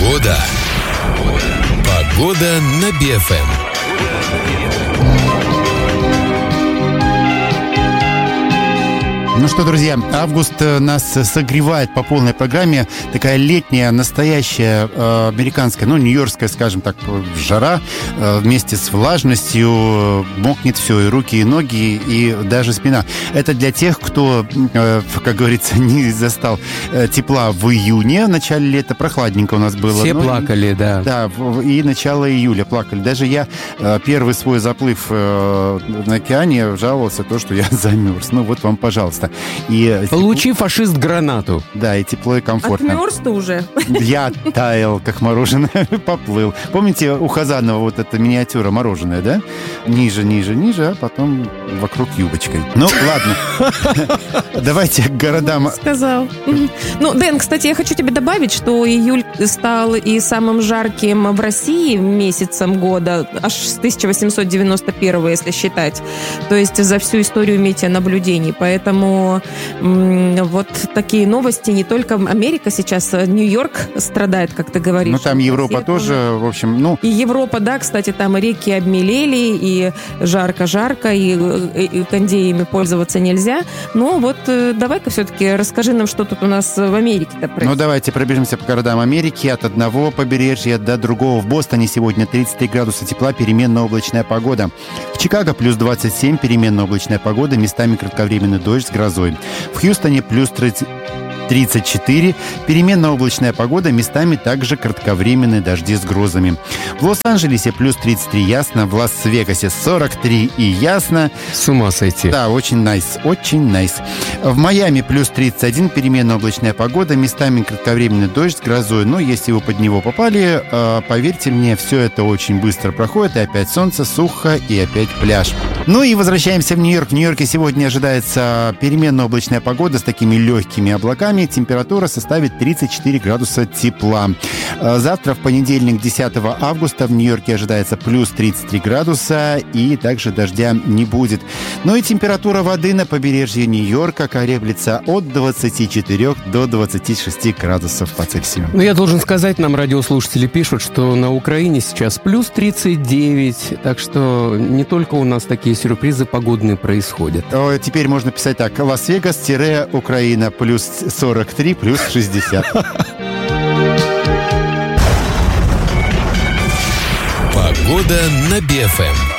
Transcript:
Погода на BFM. Ну что, друзья, август нас согревает по полной программе. Такая летняя, настоящая, американская, нью-йоркская, скажем так, жара. Вместе с влажностью мокнет все, и руки, и ноги, и даже спина. Это для тех, кто, как говорится, не застал тепла в июне. В начале лета прохладненько у нас было. Все плакали, да. Да, и начало июля плакали. Даже я первый свой заплыв на океане жаловался то, что я замерз. Ну вот вам, пожалуйста. Получи, фашист, гранату. Да, и тепло, и комфортно. Отмерз ты уже? Я таял, как мороженое, поплыл. Помните, у Хазанова вот эта миниатюра мороженое, да? Ниже, ниже, ниже, а потом вокруг юбочкой. Ну, ладно. Давайте к городам. Сказал. Ну, Дэн, кстати, я хочу тебе добавить, что июль стал и самым жарким в России месяцем года, аж с 1891, если считать. То есть за всю историю метеонаблюдений. Поэтому вот такие новости. Не только Америка сейчас, Нью-Йорк страдает, как ты говоришь. Ну, там Европа тоже, в общем, ну... И Европа, да, кстати, там реки обмелели, и жарко-жарко, и кондеями пользоваться нельзя. Ну, вот давай-ка все-таки расскажи нам, что тут у нас в Америке-то происходит. Ну, давайте пробежимся по городам Америки. От одного побережья до другого. В Бостоне сегодня 33 градуса тепла, переменно-облачная погода. В Чикаго плюс 27, переменно-облачная погода, местами кратковременный дождь с грозой. В Хьюстоне плюс 34, переменно-облачная погода, местами также кратковременные дожди с грозами. В Лос-Анджелесе плюс 33 ясно, в Лас-Вегасе 43 и ясно. С ума сойти. Да, очень найс, очень найс. В Майами плюс 31, переменно-облачная погода, местами кратковременный дождь с грозой. Но если вы под него попали, поверьте мне, все это очень быстро проходит, и опять солнце, сухо, и опять пляж. Ну и возвращаемся в Нью-Йорк. В Нью-Йорке сегодня ожидается переменно-облачная погода с такими легкими облаками. Температура составит 34 градуса тепла. Завтра, в понедельник, 10 августа, в Нью-Йорке ожидается плюс 33 градуса, и также дождя не будет. Ну и температура воды на побережье Нью-Йорка колеблется от 24 до 26 градусов по Цельсию. Ну, я должен сказать, нам радиослушатели пишут, что на Украине сейчас плюс 39, так что не только у нас такие сюрпризы погодные происходят. Теперь можно писать так: Лас-Вегас-Украина плюс 43, плюс 60. Погода на BFM.